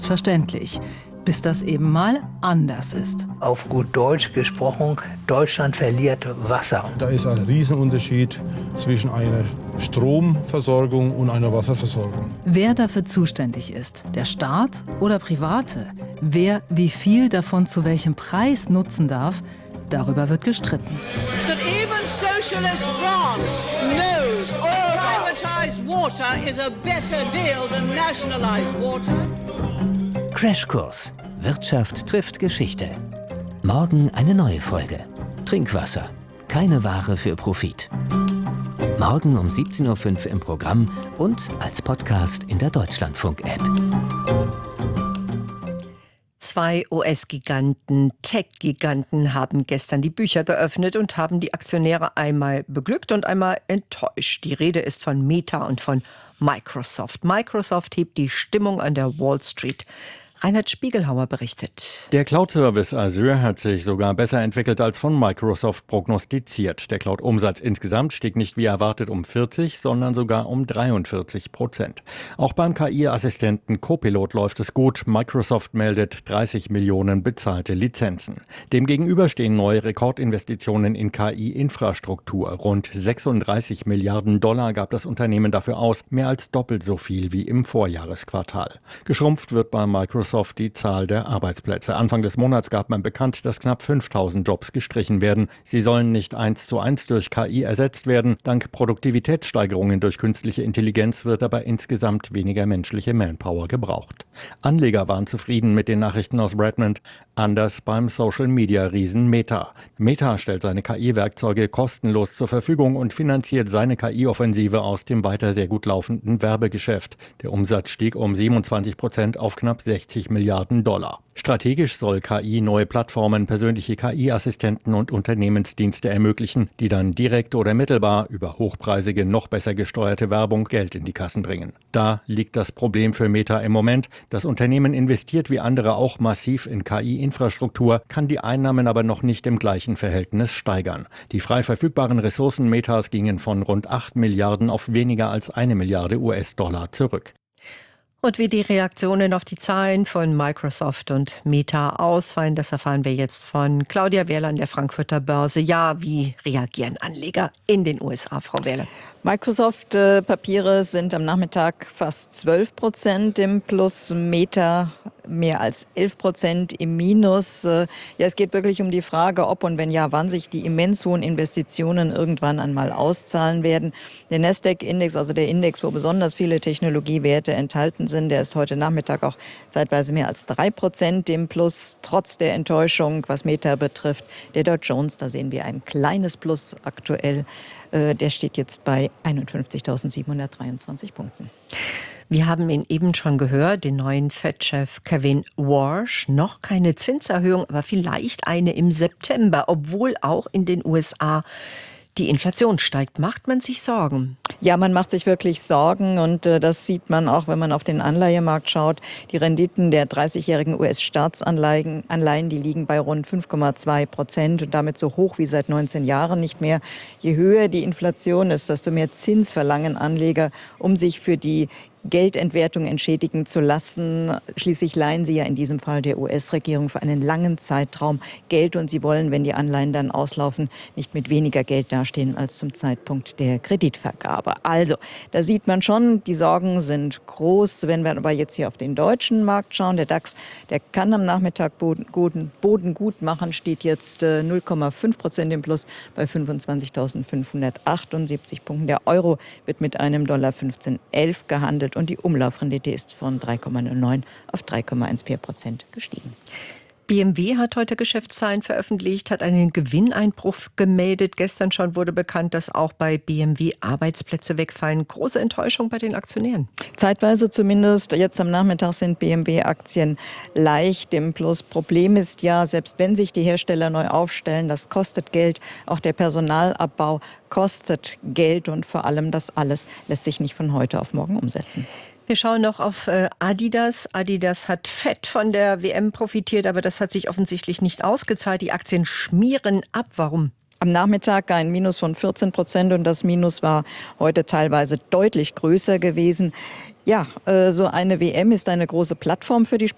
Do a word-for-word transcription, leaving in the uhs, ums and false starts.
selbstverständlich. Bis das eben mal anders ist. Auf gut Deutsch gesprochen, Deutschland verliert Wasser. Da ist ein Riesenunterschied zwischen einer Stromversorgung und einer Wasserversorgung. Wer dafür zuständig ist, der Staat oder Private? Wer wie viel davon zu welchem Preis nutzen darf, darüber wird gestritten. That even socialist France knows privatized water is a better deal than nationalized water. Crashkurs. Wirtschaft trifft Geschichte. Morgen eine neue Folge. Trinkwasser. Keine Ware für Profit. Morgen um siebzehn Uhr fünf im Programm und als Podcast in der Deutschlandfunk-App. Zwei U S-Giganten, Tech-Giganten haben gestern die Bücher geöffnet und haben die Aktionäre einmal beglückt und einmal enttäuscht. Die Rede ist von Meta und von Microsoft. Microsoft hebt die Stimmung an der Wall Street. Reinhard Spiegelhauer berichtet. Der Cloud-Service Azure hat sich sogar besser entwickelt als von Microsoft prognostiziert. Der Cloud-Umsatz insgesamt stieg nicht wie erwartet um vierzig, sondern sogar um dreiundvierzig Prozent. Auch beim K I-Assistenten Copilot läuft es gut. Microsoft meldet dreißig Millionen bezahlte Lizenzen. Demgegenüber stehen neue Rekordinvestitionen in K I-Infrastruktur. Rund sechsunddreißig Milliarden Dollar gab das Unternehmen dafür aus, mehr als doppelt so viel wie im Vorjahresquartal. Geschrumpft wird bei Microsoft die Zahl der Arbeitsplätze. Anfang des Monats gab man bekannt, dass knapp fünftausend Jobs gestrichen werden. Sie sollen nicht eins zu eins durch K I ersetzt werden. Dank Produktivitätssteigerungen durch künstliche Intelligenz wird aber insgesamt weniger menschliche Manpower gebraucht. Anleger waren zufrieden mit den Nachrichten aus Redmond. Anders beim Social-Media-Riesen Meta. Meta stellt seine K I-Werkzeuge kostenlos zur Verfügung und finanziert seine K I-Offensive aus dem weiter sehr gut laufenden Werbegeschäft. Der Umsatz stieg um siebenundzwanzig Prozent auf knapp sechzig Milliarden Dollar. Strategisch soll K I neue Plattformen, persönliche K I-Assistenten und Unternehmensdienste ermöglichen, die dann direkt oder mittelbar über hochpreisige, noch besser gesteuerte Werbung Geld in die Kassen bringen. Da liegt das Problem für Meta im Moment. Das Unternehmen investiert wie andere auch massiv in K I-Infrastruktur, kann die Einnahmen aber noch nicht im gleichen Verhältnis steigern. Die frei verfügbaren Ressourcen Metas gingen von rund acht Milliarden auf weniger als eine Milliarde U S-Dollar zurück. Und wie die Reaktionen auf die Zahlen von Microsoft und Meta ausfallen, das erfahren wir jetzt von Claudia Wehrle an der Frankfurter Börse. Ja, wie reagieren Anleger in den U S A, Frau Wehrle? Microsoft-Papiere sind am Nachmittag fast zwölf Prozent im Plus, Meta mehr als elf Prozent im Minus. Ja, es geht wirklich um die Frage, ob und wenn ja, wann sich die immens hohen Investitionen irgendwann einmal auszahlen werden. Der Nasdaq-Index, also der Index, wo besonders viele Technologiewerte enthalten sind, der ist heute Nachmittag auch zeitweise mehr als drei Prozent im Plus, trotz der Enttäuschung, was Meta betrifft. Der Dow Jones, da sehen wir ein kleines Plus aktuell. Der steht jetzt bei einundfünfzigtausendsiebenhundertdreiundzwanzig Punkten. Wir haben ihn eben schon gehört, den neuen Fed-Chef Kevin Warsh. Noch keine Zinserhöhung, aber vielleicht eine im September, obwohl auch in den U S A die Inflation steigt. Macht man sich Sorgen? Ja, man macht sich wirklich Sorgen und äh, das sieht man auch, wenn man auf den Anleihemarkt schaut. Die Renditen der dreißigjährigen U S-Staatsanleihen, Anleihen, die liegen bei rund fünf Komma zwei Prozent und damit so hoch wie seit neunzehn Jahren nicht mehr. Je höher die Inflation ist, desto mehr Zins verlangen Anleger, um sich für die Geldentwertung entschädigen zu lassen. Schließlich leihen sie ja in diesem Fall der U S-Regierung für einen langen Zeitraum Geld und sie wollen, wenn die Anleihen dann auslaufen, nicht mit weniger Geld dastehen als zum Zeitpunkt der Kreditvergabe. Also, da sieht man schon, die Sorgen sind groß. Wenn wir aber jetzt hier auf den deutschen Markt schauen, der DAX, der kann am Nachmittag Boden, Boden gut machen, steht jetzt äh, null Komma fünf Prozent im Plus bei fünfundzwanzigtausendfünfhundertachtundsiebzig Punkten. Der Euro wird mit einem Dollar fünfzehn Komma elf gehandelt und die Umlaufrendite ist von drei Komma null neun auf drei Komma vierzehn Prozent gestiegen. B M W hat heute Geschäftszahlen veröffentlicht, hat einen Gewinneinbruch gemeldet. Gestern schon wurde bekannt, dass auch bei B M W Arbeitsplätze wegfallen. Große Enttäuschung bei den Aktionären. Zeitweise zumindest. Jetzt am Nachmittag sind B M W-Aktien leicht im Plus. Problem ist ja, selbst wenn sich die Hersteller neu aufstellen, das kostet Geld. Auch der Personalabbau kostet Geld und vor allem das alles lässt sich nicht von heute auf morgen umsetzen. Wir schauen noch auf Adidas. Adidas hat fett von der W M profitiert, aber das hat sich offensichtlich nicht ausgezahlt. Die Aktien schmieren ab. Warum? Am Nachmittag ein Minus von vierzehn Prozent und das Minus war heute teilweise deutlich größer gewesen. Ja, so eine W M ist eine große Plattform für die Sport.